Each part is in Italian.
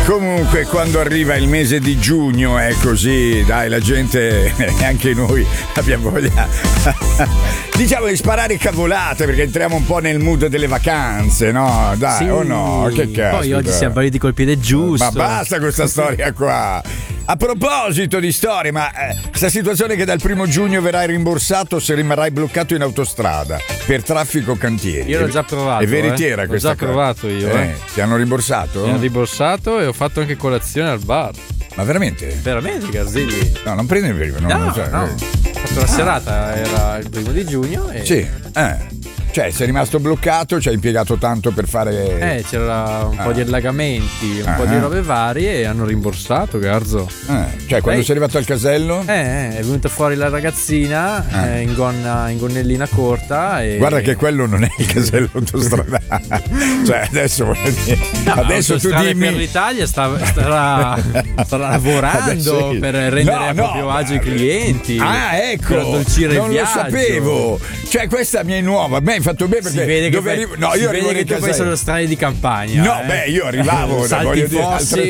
Comunque quando arriva il mese di giugno è così, dai, la gente, anche noi abbiamo voglia diciamo di sparare cavolate, perché entriamo un po' nel mood delle vacanze, no? Dai, sì. o no? Che cazzo. Poi oggi siamo partiti col piede giusto. Ma basta questa storia qua. A proposito di storie, ma questa situazione che dal 1 giugno verrai rimborsato se rimarrai bloccato in autostrada per traffico cantieri. Io l'ho già provato. È veritiera questa cosa? L'ho già provato io. Ti hanno rimborsato? Mi hanno rimborsato e ho fatto anche colazione al bar. Ma veramente? Veramente, Garzilli? No, non prendi il vero. No. Ho fatto la serata, era il 1 giugno. E... Sì, Cioè, sei rimasto bloccato, ci hai impiegato tanto per fare. C'era un po' di allagamenti, un po' di robe varie e hanno rimborsato, Garzo. Cioè, quando sei arrivato al casello? È venuta fuori la ragazzina in gonnellina corta. E... Guarda che quello non è il casello autostradale. Cioè, adesso voglio dire. No, adesso tu dimmi. Per l'Italia starà lavorando per rendere a proprio agio i clienti. Ecco. Per addolcire non il viaggio. lo sapevo. Cioè, questa mi è nuova. Beh, fatto bene perché si vede dove che arrivo? No, io arrivo che tu fai solo strade di campagna. No, io arrivavo salti fossi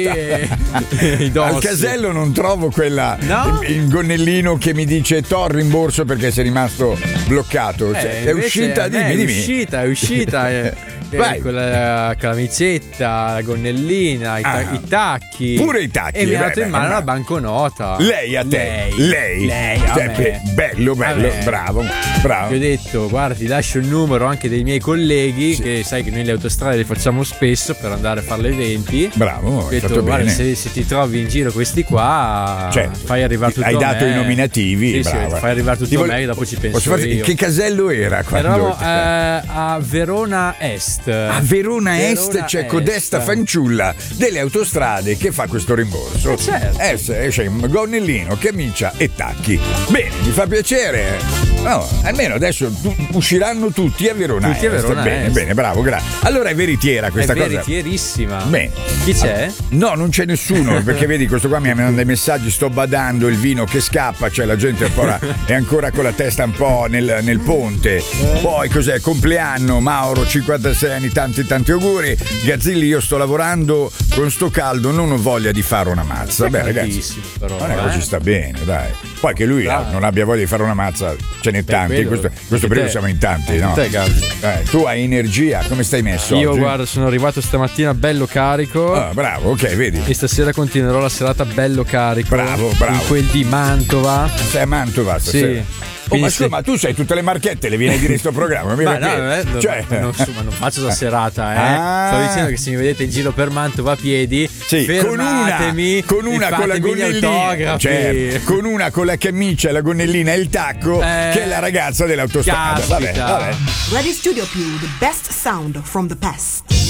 al casello non trovo quella il gonnellino che mi dice to rimborso perché sei rimasto bloccato. È uscita, dimmi. È uscita. Con la camicetta, la gonnellina, i tacchi. Pure i tacchi. E mi ha dato in mano la banconota. Lei a te. Lei a me. Bello, bravo. Ti ho detto, guarda, ti lascio il numero anche dei miei colleghi, che sai che noi le autostrade le facciamo spesso per andare a fare le eventi. Bravo, ho detto, guarda, se ti trovi in giro questi qua, fai arrivare tutto a me. Hai dato i nominativi, sì, fai arrivare tutto a me e dopo ci penso io. Che casello era? Eravamo a Verona Est. A Verona Est c'è codesta fanciulla delle autostrade che fa questo rimborso. Certo. C'è un gonnellino, camicia e tacchi. Bene, mi fa piacere. No, almeno adesso usciranno tutti a Verona Est. Bene, bravo, grazie. Allora è veritiera questa cosa. È veritierissima. Bene. Chi c'è? No, non c'è nessuno, perché vedi, questo qua mi manda dei messaggi, sto badando, il vino che scappa, cioè la gente è ancora con la testa un po' nel ponte. Poi cos'è? Compleanno, Mauro, 56 anni, tanti auguri. Gazzilli, io sto lavorando con sto caldo, non ho voglia di fare una mazza. Beh, ragazzi, però, non è così, sta bene, dai. Poi che lui non abbia voglia di fare una mazza, ce n'è tanti. In questo periodo siamo in tanti, no? Tu hai energia, come stai messo? Io oggi? Guarda, sono arrivato stamattina bello carico. Bravo, ok, vedi. E stasera continuerò la serata bello carico. Bravo. In quel di Mantova. Sei a Mantova stasera? Sì. Ma tu sai tutte le marchette, le vieni a dire in sto programma? Non faccio la serata, Stavo dicendo che se mi vedete in giro per Mantova a piedi, fermatemi con una con la gonnellina, con una con la camicia, la gonnellina e il tacco, che è la ragazza dell'autostrada. Vabbè. Radio Studio Più, the best sound from the past.